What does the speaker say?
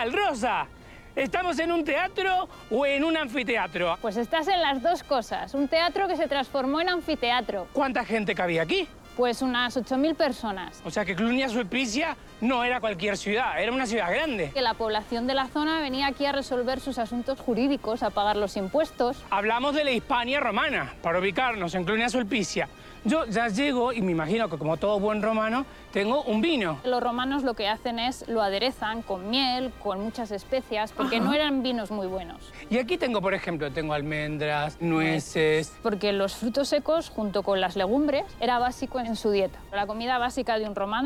tal, Rosa? ¿Estamos en un teatro o en un anfiteatro? Pues estás en las dos cosas. Un teatro que se transformó en anfiteatro. ¿Cuánta gente cabía aquí? Pues unas 8.000 personas. O sea que Clunia-Sulpicia no era cualquier ciudad, era una ciudad grande. Que la población de la zona venía aquí a resolver sus asuntos jurídicos, a pagar los impuestos. Hablamos de la Hispania romana, para ubicarnos en Clunia-Sulpicia. Yo ya llego y me imagino que, como todo buen romano, tengo un vino. Los romanos lo que hacen es lo aderezan con miel, con muchas especias, porque no eran vinos muy buenos. Y aquí tengo, por ejemplo, tengo almendras, nueces. Porque los frutos secos, junto con las legumbres, era básico en su dieta. La comida básica de un romano